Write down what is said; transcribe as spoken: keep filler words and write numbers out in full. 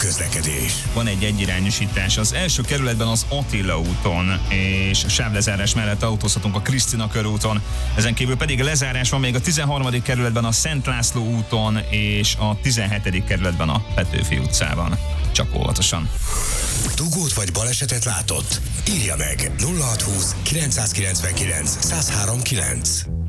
közlekedés. Van egy egyirányosítás az első kerületben az Attila úton, és sávlezárás mellett autózhatunk a Krisztina körúton. Ezen kívül pedig lezárás van még a tizenharmadik kerületben a Szent László úton, és a tizenhetedik kerületben a Petőfi utcában. Csak óvatosan. Dugót vagy balesetet látott? Írja meg nulla hatszázhúsz kilencszázkilencvenkilenc százhárom kilenc.